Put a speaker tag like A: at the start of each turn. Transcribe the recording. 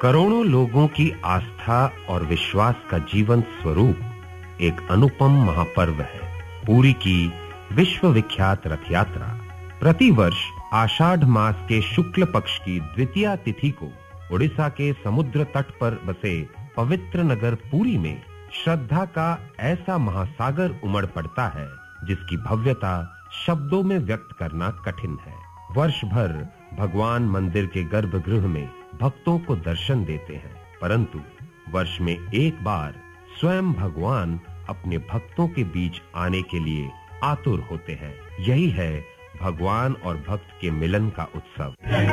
A: करोड़ों लोगों की आस्था और विश्वास का जीवन स्वरूप एक अनुपम महापर्व है। पुरी की विश्व विख्यात रथ यात्रा प्रतिवर्ष आषाढ़ मास के शुक्ल पक्ष की द्वितीया तिथि को उड़ीसा के समुद्र तट पर बसे पवित्र नगर पुरी में श्रद्धा का ऐसा महासागर उमड़ पड़ता है जिसकी भव्यता शब्दों में व्यक्त करना कठिन है। वर्ष भर भगवान मंदिर के गर्भगृह में भक्तों को दर्शन देते हैं, परंतु वर्ष में एक बार स्वयं भगवान अपने भक्तों के बीच आने के लिए आतुर होते हैं। यही है भगवान और भक्त के मिलन का उत्सव।